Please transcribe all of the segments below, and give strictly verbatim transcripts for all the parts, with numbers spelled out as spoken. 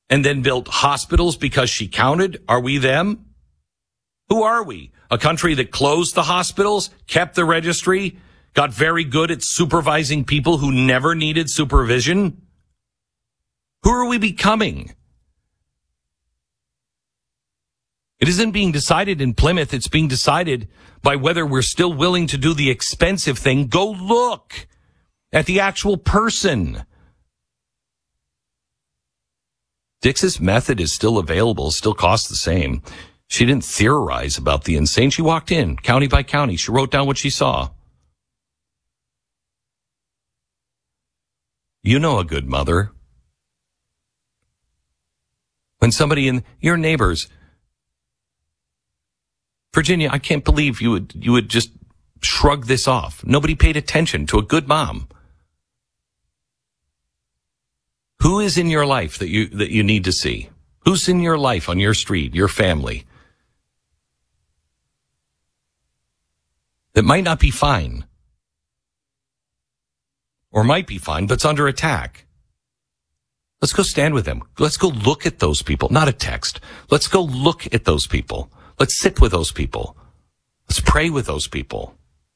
and then built hospitals because she counted? Are we them? Who are we? A country that closed the hospitals, kept the registry, got very good at supervising people who never needed supervision? Who are we becoming? It isn't being decided in Plymouth. It's being decided by whether we're still willing to do the expensive thing. Go look at the actual person. Dix's method is still available, still costs the same. She didn't theorize about the insane. She walked in, county by county. She wrote down what she saw. You know a good mother. When somebody in your neighbors, Virginia, I can't believe you would you would just shrug this off. Nobody paid attention to a good mom. Who is in your life that you that you need to see? Who's in your life, on your street, your family, that might not be fine, or might be fine, but's under attack? Let's go stand with them. Let's go look at those people. Not a text. Let's go look at those people. Let's sit with those people. Let's pray with those people.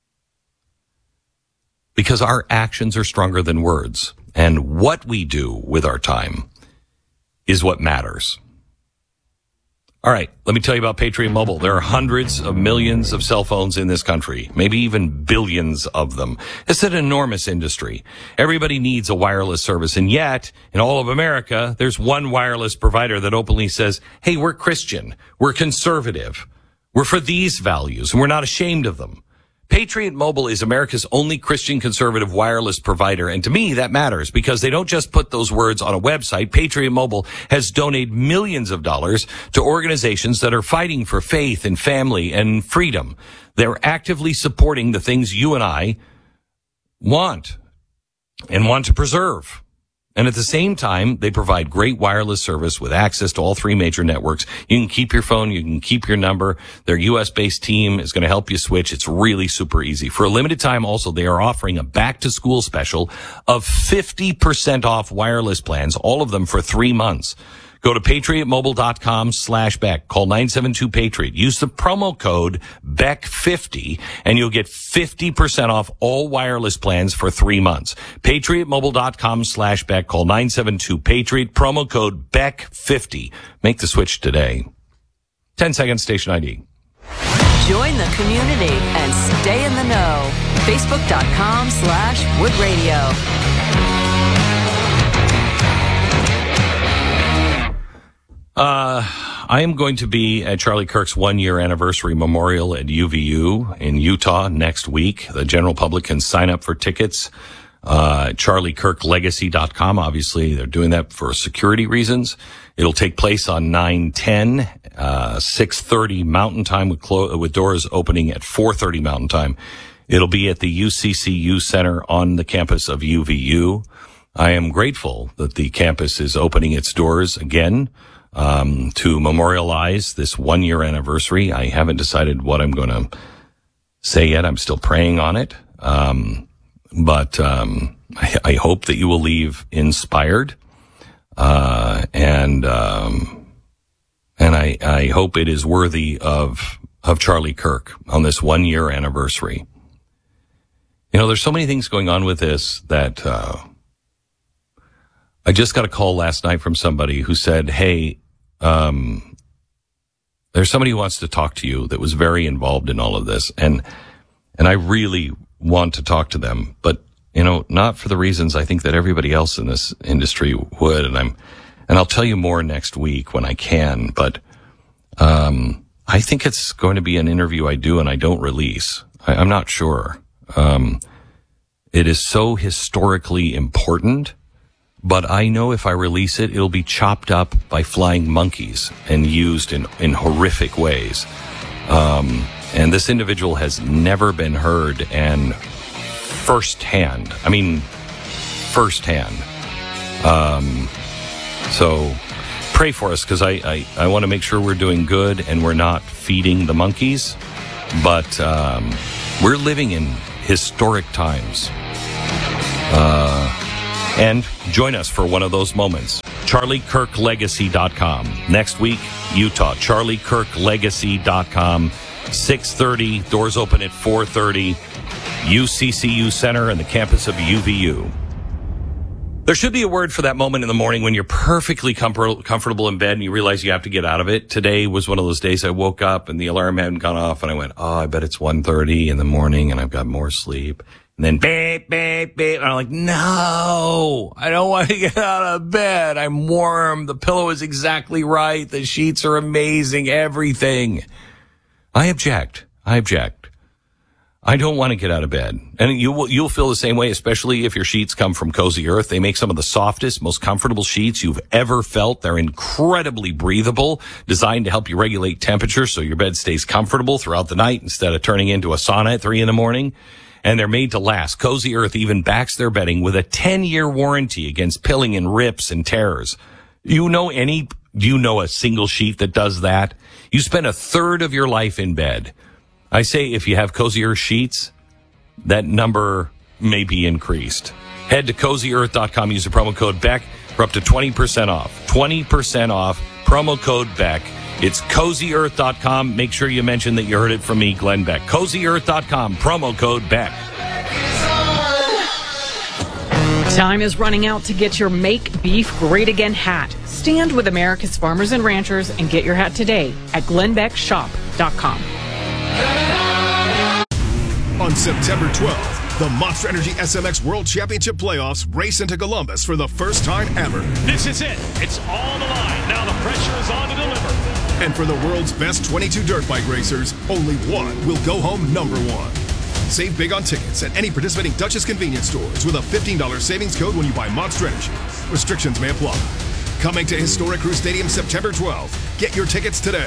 Because our actions are stronger than words. And what we do with our time is what matters. All right, let me tell you about Patriot Mobile. There are hundreds of millions of cell phones in this country, maybe even billions of them. It's an enormous industry. Everybody needs a wireless service, and yet, in all of America, there's one wireless provider that openly says, hey, we're Christian, we're conservative, we're for these values, and we're not ashamed of them. Patriot Mobile is America's only Christian conservative wireless provider, and to me that matters because they don't just put those words on a website. Patriot Mobile has donated millions of dollars to organizations that are fighting for faith and family and freedom. They're actively supporting the things you and I want and want to preserve. And at the same time, they provide great wireless service with access to all three major networks. You can keep your phone. You can keep your number. Their U S-based team is going to help you switch. It's really super easy. For a limited time, also, they are offering a back-to-school special of fifty percent off wireless plans, all of them for three months. Go to patriotmobile.com slash Beck. Call nine seven two Patriot. Use the promo code B E C K fifty, and you'll get fifty percent off all wireless plans for three months. patriotmobile.com slash Beck. Call nine seven two Patriot. Promo code B E C K fifty. Make the switch today. ten seconds, station I D. Join the community and stay in the know. Facebook.com slash Wood Radio. Uh, I am going to be at Charlie Kirk's one-year anniversary memorial at U V U in Utah next week. The general public can sign up for tickets. Uh, charlie kirk legacy dot com. Obviously, they're doing that for security reasons. It'll take place on nine ten, uh, six thirty Mountain Time with, clo- with doors opening at four thirty Mountain Time. It'll be at the U C C U Center on the campus of U V U. I am grateful that the campus is opening its doors again. Um, to memorialize this one year anniversary. I haven't decided what I'm going to say yet. I'm still praying on it. Um, but, um, I, I hope that you will leave inspired. Uh, and, um, and I, I hope it is worthy of, of Charlie Kirk on this one year anniversary. You know, there's so many things going on with this that, uh, I just got a call last night from somebody who said, hey, um, there's somebody who wants to talk to you that was very involved in all of this. And, and I really want to talk to them, but, you know, not for the reasons I think that everybody else in this industry would. And I'm, and I'll tell you more next week when I can, but, um, I think it's going to be an interview I do and I don't release. I, I'm not sure. Um, it is so historically important. But I know if I release it, it'll be chopped up by flying monkeys and used in, in horrific ways. Um, and this individual has never been heard and firsthand. I mean, firsthand. Um, so pray for us because I, I, I want to make sure we're doing good and we're not feeding the monkeys. But um, we're living in historic times. Uh... And join us for one of those moments. charlie kirk legacy dot com. Next week, Utah, charlie kirk legacy dot com. six thirty, doors open at four thirty. U C C U Center and the campus of U V U. There should be a word for that moment in the morning when you're perfectly comfort- comfortable in bed and you realize you have to get out of it. Today was one of those days I woke up and the alarm hadn't gone off and I went, oh, I bet it's one thirty in the morning and I've got more sleep. And then beep, beep, beep. And I'm like, no, I don't want to get out of bed. I'm warm. The pillow is exactly right. The sheets are amazing. Everything. I object. I object. I don't want to get out of bed. And you will, you'll feel the same way, especially if your sheets come from Cozy Earth. They make some of the softest, most comfortable sheets you've ever felt. They're incredibly breathable, designed to help you regulate temperature so your bed stays comfortable throughout the night instead of turning into a sauna at three in the morning. And they're made to last. Cozy Earth even backs their bedding with a ten-year warranty against pilling and rips and tears. You know any, do you know a single sheet that does that? You spend a third of your life in bed. I say if you have Cozy Earth sheets, that number may be increased. Head to cozy earth dot com, use the promo code Beck for up to twenty percent off. twenty percent off, promo code Beck. It's cozy earth dot com. Make sure you mention that you heard it from me, Glenn Beck. cozy earth dot com, promo code Beck. Time is running out to get your Make Beef Great Again hat. Stand with America's farmers and ranchers and get your hat today at glenn beck shop dot com. On September twelfth, the Monster Energy S M X World Championship Playoffs race into Columbus for the first time ever. This is it. It's all on the line. Now the pressure is on to deliver. And for the world's best twenty-two dirt bike racers, only one will go home number one. Save big on tickets at any participating Duchess convenience stores with a fifteen dollars savings code when you buy Monster Energy. Restrictions may apply. Coming to Historic Crew Stadium September twelfth. Get your tickets today.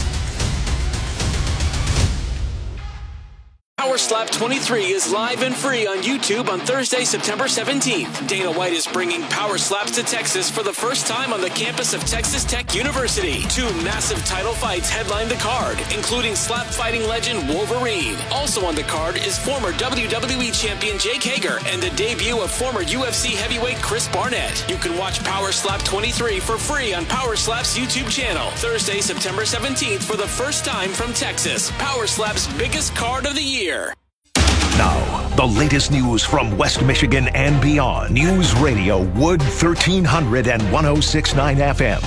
Power Slap twenty-three is live and free on YouTube on Thursday, September seventeenth. Dana White is bringing Power Slaps to Texas for the first time on the campus of Texas Tech University. Two massive title fights headline the card, including slap fighting legend Wolverine. Also on the card is former W W E champion Jake Hager and the debut of former U F C heavyweight Chris Barnett. You can watch Power Slap twenty-three for free on Power Slap's YouTube channel. Thursday, September seventeenth for the first time from Texas. Power Slap's biggest card of the year. Now, the latest news from West Michigan and beyond. News Radio Wood thirteen hundred and one oh six point nine F M.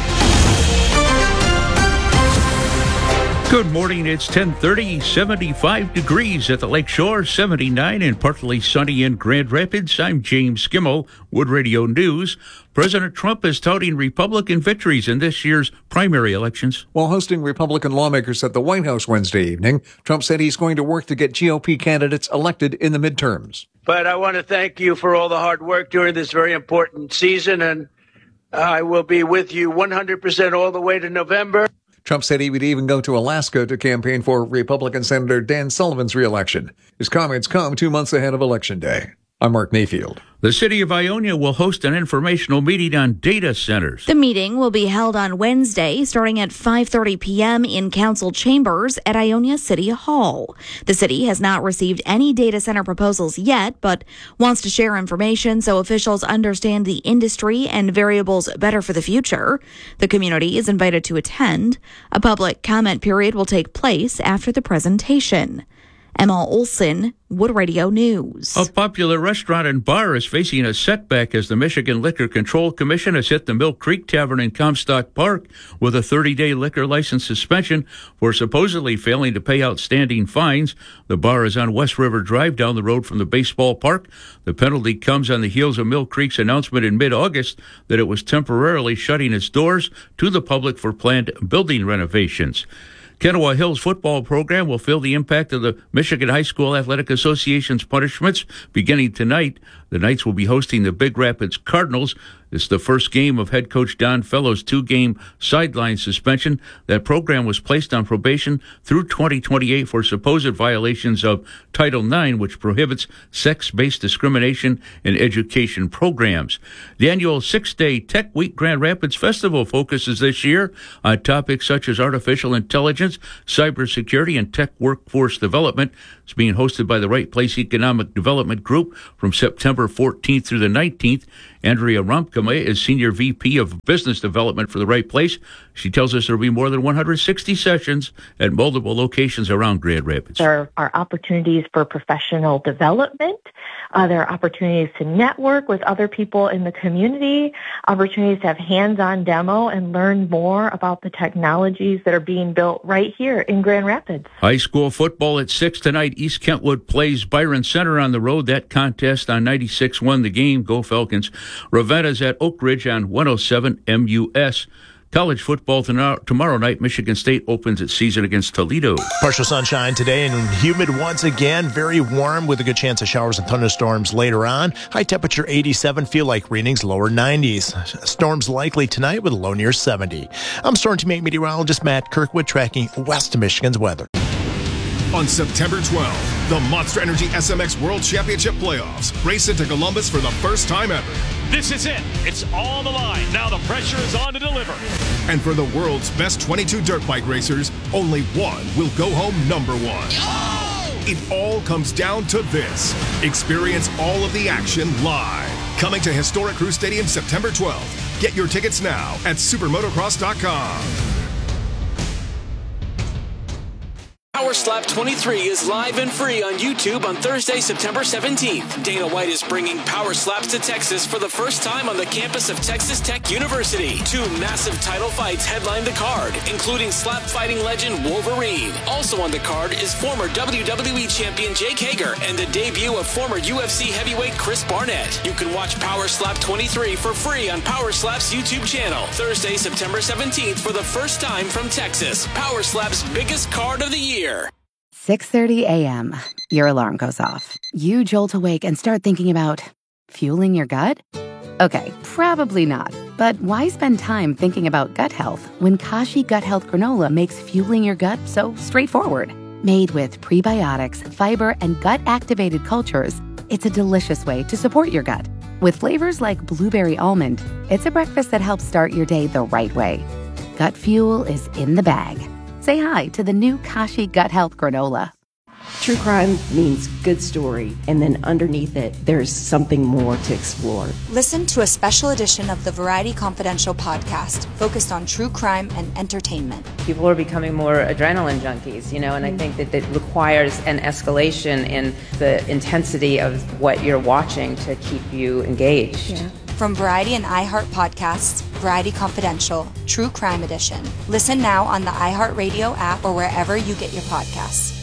Good morning. It's ten thirty, seventy-five degrees at the Lakeshore, seventy-nine and partly sunny in Grand Rapids. I'm James Skimmel, Wood Radio News. President Trump is touting Republican victories in this year's primary elections. While hosting Republican lawmakers at the White House Wednesday evening, Trump said he's going to work to get G O P candidates elected in the midterms. But I want to thank you for all the hard work during this very important season, and I will be with you one hundred percent all the way to November. Trump said he would even go to Alaska to campaign for Republican Senator Dan Sullivan's reelection. His comments come two months ahead of Election Day. I'm Mark Mayfield. The city of Ionia will host an informational meeting on data centers. The meeting will be held on Wednesday, starting at five thirty p.m. in council chambers at Ionia City Hall. The city has not received any data center proposals yet, but wants to share information so officials understand the industry and variables better for the future. The community is invited to attend. A public comment period will take place after the presentation. Emma Olson, Wood Radio News. A popular restaurant and bar is facing a setback as the Michigan Liquor Control Commission has hit the Mill Creek Tavern in Comstock Park with a thirty-day liquor license suspension for supposedly failing to pay outstanding fines. The bar is on West River Drive down the road from the baseball park. The penalty comes on the heels of Mill Creek's announcement in mid-August that it was temporarily shutting its doors to the public for planned building renovations. Kennewa Hills football program will feel the impact of the Michigan High School Athletic Association's punishments beginning tonight. The Knights will be hosting the Big Rapids Cardinals. It's the first game of head coach Don Fellows' two-game sideline suspension. That program was placed on probation through twenty twenty-eight for supposed violations of Title nine, which prohibits sex-based discrimination in education programs. The annual six-day Tech Week Grand Rapids Festival focuses this year on topics such as artificial intelligence, cybersecurity, and tech workforce development. It's being hosted by the Right Place Economic Development Group from September fourteenth through the nineteenth. Andrea Rumpkema is Senior V P of Business Development for the Right Place. She tells us there will be more than one hundred sixty sessions at multiple locations around Grand Rapids. There are opportunities for professional development. Uh, there are opportunities to network with other people in the community, opportunities to have hands-on demo and learn more about the technologies that are being built right here in Grand Rapids. High school football at six tonight. East Kentwood plays Byron Center on the road. That contest on ninety-six one The Game. Go Falcons. Ravenna's at Oak Ridge on one oh seven M U S. College football tomorrow night. Michigan State opens its season against Toledo. Partial sunshine today and humid once again. Very warm with a good chance of showers and thunderstorms later on. High temperature eighty-seven. Feel like readings lower nineties. Storms likely tonight with a low near seventy. I'm Storm Team eight meteorologist Matt Kirkwood tracking West Michigan's weather. On September twelfth, the Monster Energy S M X World Championship Playoffs race into Columbus for the first time ever. This is it. It's on the line. Now the pressure is on to deliver. And for the world's best twenty-two dirt bike racers, only one will go home number one. Oh! It all comes down to this. Experience all of the action live. Coming to historic Crew Stadium September twelfth. Get your tickets now at supermotocross dot com. Power Slap twenty-three is live and free on YouTube on Thursday, September seventeenth. Dana White is bringing Power Slaps to Texas for the first time on the campus of Texas Tech University. Two massive title fights headline the card, including slap fighting legend Wolverine. Also on the card is former W W E champion Jake Hager and the debut of former U F C heavyweight Chris Barnett. You can watch Power Slap twenty-three for free on Power Slap's YouTube channel. Thursday, September seventeenth for the first time from Texas. Power Slap's biggest card of the year. six thirty a.m. Your alarm goes off. You jolt awake and start thinking about fueling your gut? Okay, probably not. But why spend time thinking about gut health when Kashi Gut Health Granola makes fueling your gut so straightforward? Made with prebiotics, fiber, and gut-activated cultures, it's a delicious way to support your gut. With flavors like blueberry almond, it's a breakfast that helps start your day the right way. Gut fuel is in the bag. Say hi to the new Kashi Gut Health Granola. True crime means good story, and then underneath it, there's something more to explore. Listen to a special edition of the Variety Confidential podcast focused on true crime and entertainment. People are becoming more adrenaline junkies, you know, and mm-hmm. I think that it requires an escalation in the intensity of what you're watching to keep you engaged. Yeah. From Variety and iHeart Podcasts, Variety Confidential, True Crime Edition. Listen now on the iHeartRadio app or wherever you get your podcasts.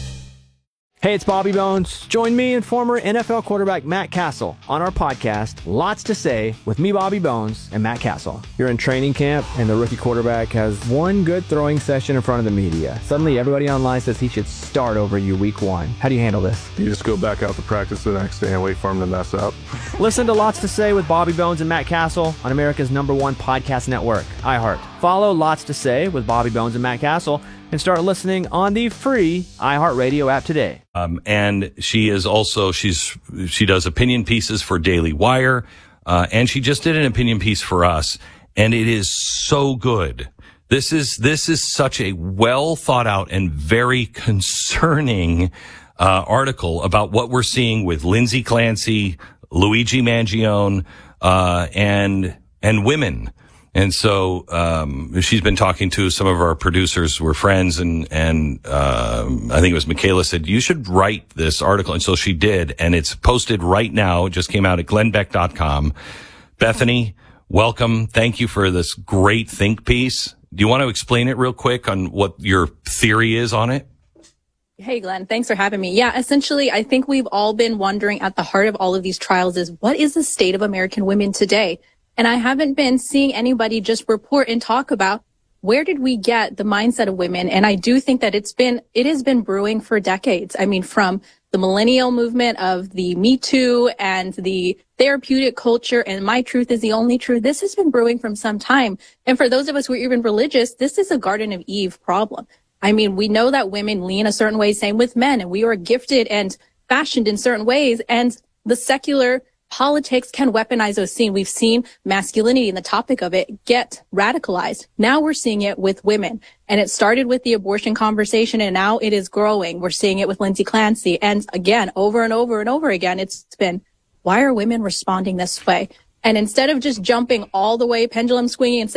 Hey, it's Bobby Bones. Join me and former N F L quarterback Matt Castle on our podcast, Lots to Say, with me, Bobby Bones, and Matt Castle. You're in training camp, and the rookie quarterback has one good throwing session in front of the media. Suddenly, everybody online says he should start over you week one. How do you handle this? You just go back out to practice the next day and wait for him to mess up. Listen to Lots to Say with Bobby Bones and Matt Castle on America's number one podcast network, iHeart. Follow Lots to Say with Bobby Bones and Matt Castle and start listening on the free iHeartRadio app today. Um, and she is also, she's, she does opinion pieces for Daily Wire. Uh, and she just did an opinion piece for us. And it is so good. This is, this is such a well thought out and very concerning, uh, article about what we're seeing with Lindsay Clancy, Luigi Mangione, uh, and, and women. And so, um, she's been talking to some of our producers. We're friends, and, and, um, I think it was Michaela said, you should write this article. And so she did, and it's posted right now. It just came out at glenn beck dot com. Bethany, welcome. Thank you for this great think piece. Do you want to explain it real quick on what your theory is on it? Hey, Glenn, thanks for having me. Yeah, essentially, I think we've all been wondering at the heart of all of these trials is what is the state of American women today? And I haven't been seeing anybody just report and talk about where did we get the mindset of women. And I do think that it's been, it has been brewing for decades. I mean, from the millennial movement of the Me Too and the therapeutic culture and my truth is the only truth. This has been brewing from some time. And for those of us who are even religious, this is a Garden of Eve problem. I mean, we know that women lean a certain way, same with men, and we are gifted and fashioned in certain ways. And the secular politics can weaponize those scenes. We've seen masculinity and the topic of it get radicalized. Now we're seeing it with women. And it started with the abortion conversation, and now it is growing. We're seeing it with Lindsay Clancy. And again, over and over and over again, it's been, why are women responding this way? And instead of just jumping all the way, pendulum swinging, and